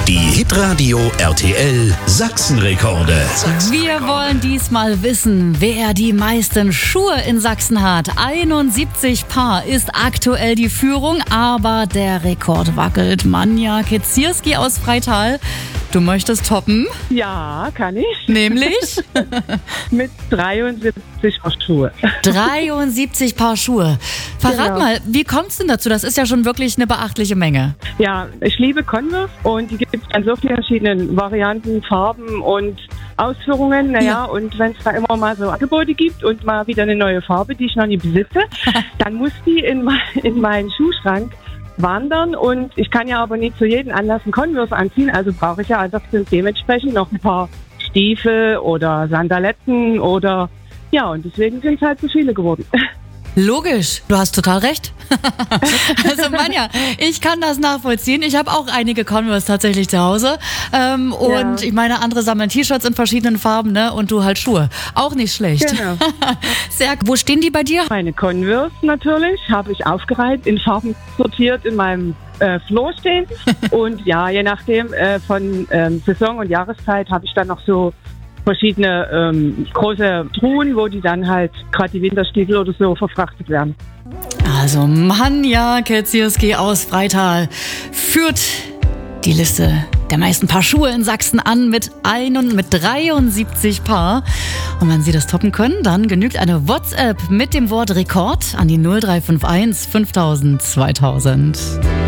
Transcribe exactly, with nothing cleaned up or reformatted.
Die Hitradio R T L Sachsenrekorde. Wir wollen diesmal wissen, wer die meisten Schuhe in Sachsen hat. einundsiebzig Paar ist aktuell die Führung, aber der Rekord wackelt. Manja Kezierski aus Freital. Du möchtest toppen? Ja, kann ich. Nämlich? Mit dreiundsiebzig Paar Schuhe. dreiundsiebzig Paar Schuhe. Verrat Genau. mal, wie kommt es denn dazu? Das ist ja schon wirklich eine beachtliche Menge. Ja, ich liebe Converse und die gibt es in so vielen verschiedenen Varianten, Farben und Ausführungen. Naja, Ja. und wenn es da immer mal so Angebote gibt und mal wieder eine neue Farbe, die ich noch nie besitze, dann muss die in, mein, in meinen Schuhschrank wandern, und ich kann ja aber nicht zu jedem Anlass einen Converse anziehen, also brauche ich ja einfach dementsprechend noch ein paar Stiefel oder Sandaletten oder ja, und deswegen sind es halt so viele geworden. Logisch, du hast total recht. Also Manja, ich kann das nachvollziehen. Ich habe auch einige Converse tatsächlich zu Hause. Ähm, und Ja. ich meine, andere sammeln T-Shirts in verschiedenen Farben, ne? Und du halt Schuhe. Auch nicht schlecht. Genau. Sehr, wo stehen die bei dir? Meine Converse natürlich habe ich aufgereiht, in Farben sortiert in meinem äh, Flur stehen. Und ja, je nachdem äh, von ähm, Saison und Jahreszeit habe ich dann noch so verschiedene ähm, große Truhen, wo die dann halt gerade die Winterstiefel oder so verfrachtet werden. Also Manja Kezierski aus Freital führt die Liste der meisten Paar Schuhe in Sachsen an mit, ein und mit dreiundsiebzig Paar. Und wenn Sie das toppen können, dann genügt eine WhatsApp mit dem Wort Rekord an die null drei fünf eins fünftausend zweitausend.